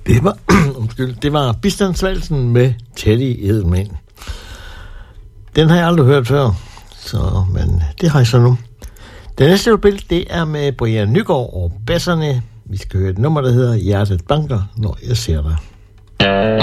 Det var Bistandsvalsen med Teddy Edelman. Den har jeg aldrig hørt før, men det har jeg så nu. Det næste spil, det er med Brian Nygaard og basserne. Vi skal høre et nummer, der hedder Hjertet banker, når jeg ser dig.